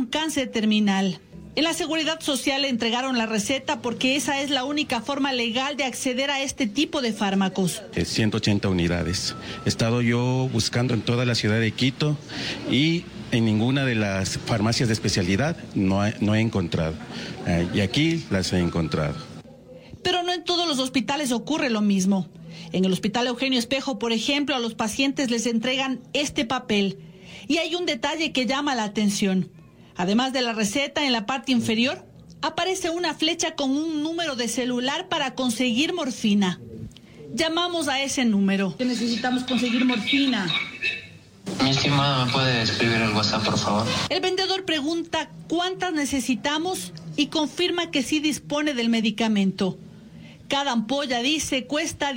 un cáncer terminal. En la Seguridad Social le entregaron la receta porque esa es la única forma legal de acceder a este tipo de fármacos. 180 unidades. He estado yo buscando en toda la ciudad de Quito y en ninguna de las farmacias de especialidad no he encontrado. Y aquí las he encontrado. Pero no en todos los hospitales ocurre lo mismo. En el Hospital Eugenio Espejo, por ejemplo, a los pacientes les entregan este papel. Y hay un detalle que llama la atención. Además de la receta, en la parte inferior aparece una flecha con un número de celular para conseguir morfina. Llamamos a ese número. Necesitamos conseguir morfina. Mi estimado, ¿me puede escribir el WhatsApp, por favor? El vendedor pregunta cuántas necesitamos y confirma que sí dispone del medicamento. Cada ampolla, dice, cuesta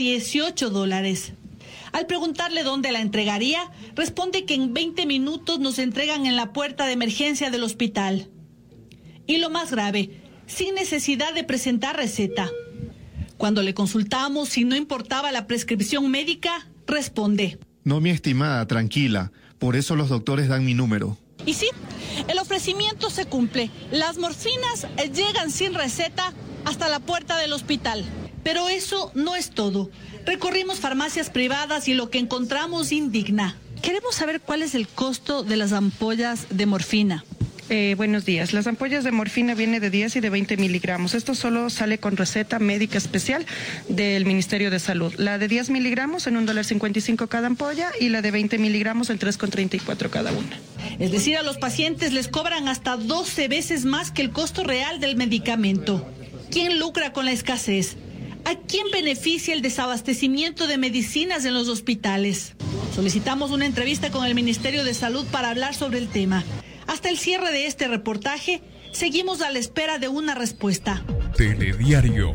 $18. Al preguntarle dónde la entregaría, responde que en 20 minutos nos entregan en la puerta de emergencia del hospital. Y lo más grave, sin necesidad de presentar receta. Cuando le consultamos si no importaba la prescripción médica, responde: No, mi estimada, tranquila, por eso los doctores dan mi número. Y sí, el ofrecimiento se cumple. Las morfinas llegan sin receta hasta la puerta del hospital. Pero eso no es todo. Recorrimos farmacias privadas y lo que encontramos indigna. Queremos saber cuál es el costo de las ampollas de morfina. Buenos días. Las ampollas de morfina vienen de 10 y de 20 miligramos. Esto solo sale con receta médica especial del Ministerio de Salud. La de 10 miligramos en $1.55 cada ampolla y la de 20 miligramos en $3.34 cada una. Es decir, a los pacientes les cobran hasta 12 veces más que el costo real del medicamento. ¿Quién lucra con la escasez? ¿A quién beneficia el desabastecimiento de medicinas en los hospitales? Solicitamos una entrevista con el Ministerio de Salud para hablar sobre el tema. Hasta el cierre de este reportaje, seguimos a la espera de una respuesta. Telediario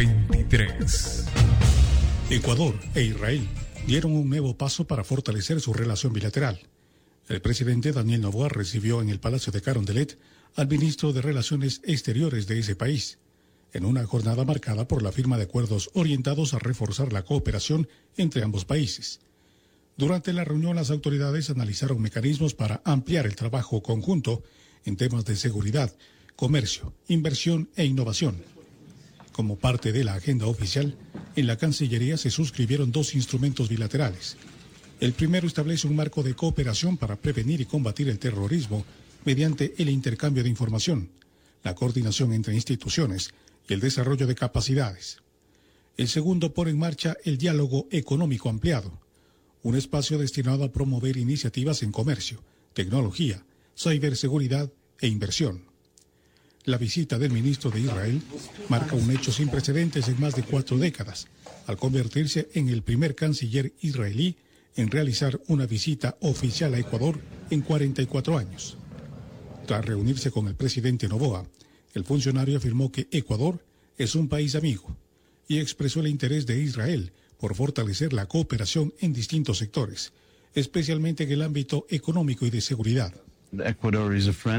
23. Ecuador e Israel dieron un nuevo paso para fortalecer su relación bilateral. El presidente Daniel Noboa recibió en el Palacio de Carondelet al ministro de Relaciones Exteriores de ese país, en una jornada marcada por la firma de acuerdos orientados a reforzar la cooperación entre ambos países. Durante la reunión, las autoridades analizaron mecanismos para ampliar el trabajo conjunto en temas de seguridad, comercio, inversión e innovación. Como parte de la agenda oficial, en la Cancillería se suscribieron 2 instrumentos bilaterales. El primero establece un marco de cooperación para prevenir y combatir el terrorismo mediante el intercambio de información, la coordinación entre instituciones y el desarrollo de capacidades. El segundo pone en marcha el diálogo económico ampliado, un espacio destinado a promover iniciativas en comercio, tecnología, ciberseguridad e inversión. La visita del ministro de Israel marca un hecho sin precedentes en más de 4 décadas, al convertirse en el primer canciller israelí en realizar una visita oficial a Ecuador en 44 años. Tras reunirse con el presidente Noboa, el funcionario afirmó que Ecuador es un país amigo y expresó el interés de Israel por fortalecer la cooperación en distintos sectores, especialmente en el ámbito económico y de seguridad. Ecuador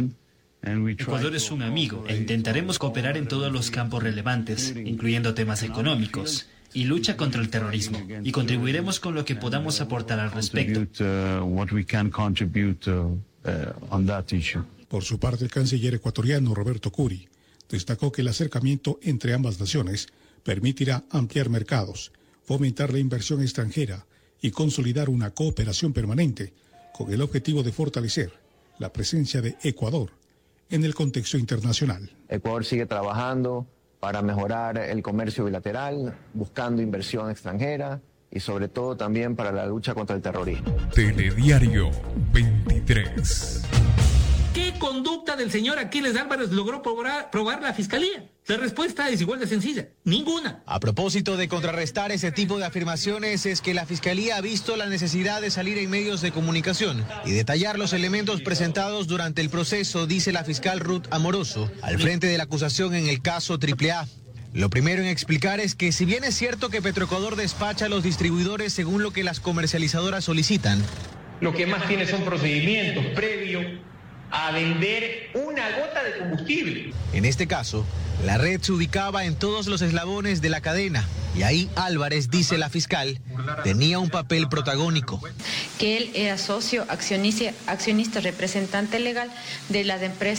es un amigo e intentaremos cooperar en todos los campos relevantes, incluyendo temas económicos y lucha contra el terrorismo, y contribuiremos con lo que podamos aportar al respecto. Por su parte, el canciller ecuatoriano Roberto Curi destacó que el acercamiento entre ambas naciones permitirá ampliar mercados, fomentar la inversión extranjera y consolidar una cooperación permanente con el objetivo de fortalecer la presencia de Ecuador en el contexto internacional. Ecuador sigue trabajando para mejorar el comercio bilateral, buscando inversión extranjera y sobre todo también para la lucha contra el terrorismo. Telediario 23. ¿Qué conducta del señor Aquiles Álvarez logró probar la Fiscalía? La respuesta es igual de sencilla, ninguna. A propósito de contrarrestar ese tipo de afirmaciones, es que la Fiscalía ha visto la necesidad de salir en medios de comunicación y detallar los elementos presentados durante el proceso, dice la fiscal Ruth Amoroso, al frente de la acusación en el caso AAA. Lo primero en explicar es que si bien es cierto que Petroecuador despacha a los distribuidores según lo que las comercializadoras solicitan, lo que más tiene son procedimientos previos a vender una gota de combustible. En este caso, la red se ubicaba en todos los eslabones de la cadena y ahí Álvarez, dice la fiscal, tenía un papel protagónico. Que él era socio, accionista representante legal de las empresas